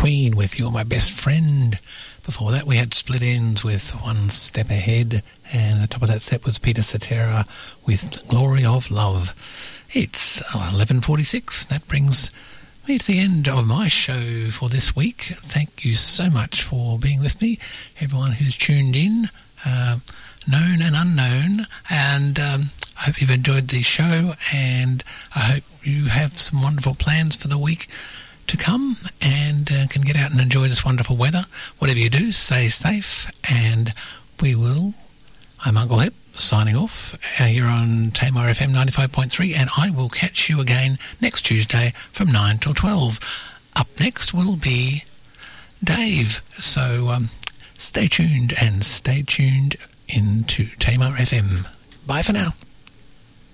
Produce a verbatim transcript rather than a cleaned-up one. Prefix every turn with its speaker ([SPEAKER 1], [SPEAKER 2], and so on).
[SPEAKER 1] Queen with You're My Best Friend. Before that we had Split Ends with One Step Ahead, and the top of that set was Peter Cetera with Glory of Love. It's eleven forty-six. That brings me to the end of my show for this week. Thank you so much for being with me, everyone who's tuned in, uh, known and unknown, and um, I hope you've enjoyed the show, and I hope you have some wonderful plans for the week to come and uh, can get out and enjoy this wonderful weather. Whatever you do, stay safe, and we will, I'm Uncle Hep, signing off uh, here on Tamar F M ninety-five point three, and I will catch you again next Tuesday from nine till twelve. Up next will be Dave, so um, stay tuned and stay tuned into Tamar F M. Bye for now.